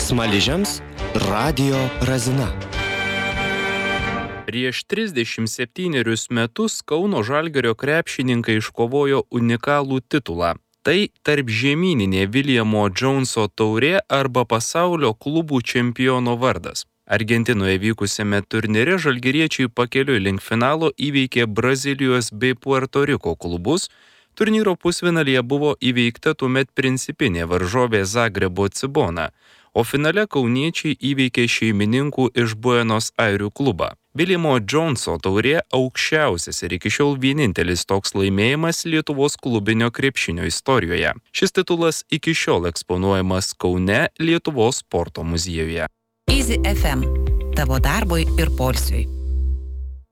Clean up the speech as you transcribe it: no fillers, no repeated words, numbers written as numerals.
Smaližiams radijo razina. Prieš 37 metus Kauno Žalgirio krepšininkai iškovojo unikalų titulą. Tai tarpžemyninė Williamo Joneso taurė arba pasaulio klubų čempiono vardas. Argentinoje vykusiame turnyre žalgiriečiai pakeliui link finalo įveikė Brazilijos bei Puerto Riko klubus. Turnyro pusfinalyje buvo įveikta tuomet principinė varžovė Zagrebo Cibona, o finale kauniečiai įveikė šeimininkų iš Buenos Airių klubą. Williamo Joneso taurė aukščiausias ir iki šiol vienintelis toks laimėjimas Lietuvos klubinio krepšinio istorijoje. Šis titulas iki šiol eksponuojamas Kaune Lietuvos sporto muziejuje. Easy FM. Tavo darbui ir poilsiui.